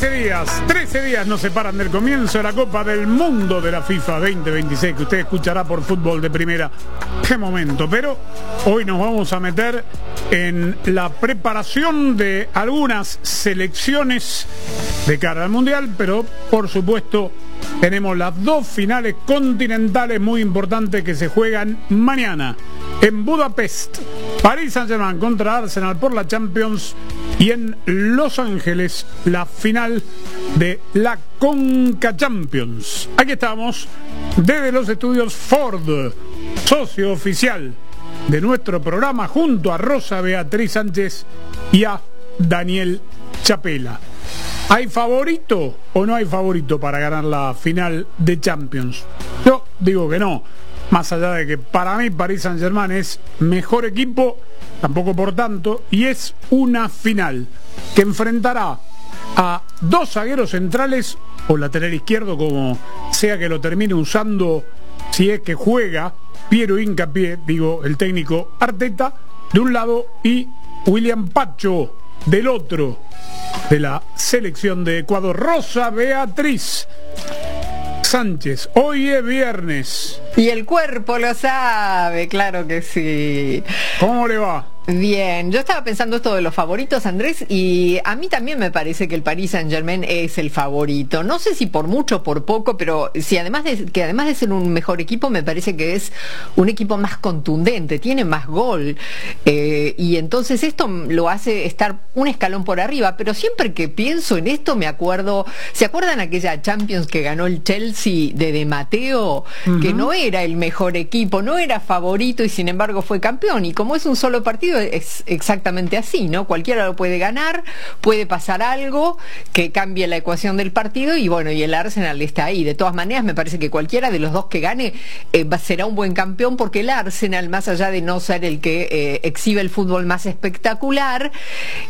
13 días nos separan del comienzo de la Copa del Mundo de la FIFA 2026, que usted escuchará por Fútbol de Primera. Qué momento, pero hoy nos vamos a meter en la preparación de algunas selecciones de cara al Mundial, pero por supuesto tenemos las dos finales continentales muy importantes que se juegan mañana en Budapest. Paris Saint-Germain contra Arsenal por la Champions, y en Los Ángeles la final de la Conca Champions. Aquí estamos desde los estudios Ford, socio oficial de nuestro programa, junto a Rosa Beatriz Sánchez y a Daniel Chapela. ¿Hay favorito o no hay favorito para ganar la final de Champions? Yo digo que no, más allá de que para mí Paris Saint-Germain es mejor equipo, tampoco por tanto, y es una final que enfrentará a dos zagueros centrales o lateral izquierdo, como sea que lo termine usando, si es que juega Piero Hincapié, digo, el técnico Arteta, de un lado, y William Pacho del otro, de la selección de Ecuador. Rosa Beatriz Sánchez, hoy es viernes. Y el cuerpo lo sabe, claro que sí. ¿Cómo le va? Bien, yo estaba pensando esto de los favoritos, Andrés, y a mí también me parece que el Paris Saint-Germain es el favorito. No sé si por mucho o por poco, pero si además de ser un mejor equipo, me parece que es un equipo más contundente, tiene más gol, y entonces esto lo hace estar un escalón por arriba. Pero siempre que pienso en esto me acuerdo, ¿se acuerdan aquella Champions que ganó el Chelsea de Di Matteo? Que no era el mejor equipo, no era favorito y sin embargo fue campeón, y como es un solo partido, es exactamente así, ¿no? Cualquiera lo puede ganar, puede pasar algo que cambie la ecuación del partido, y bueno, y el Arsenal está ahí. De todas maneras, me parece que cualquiera de los dos que gane será un buen campeón, porque el Arsenal, más allá de no ser el que exhibe el fútbol más espectacular,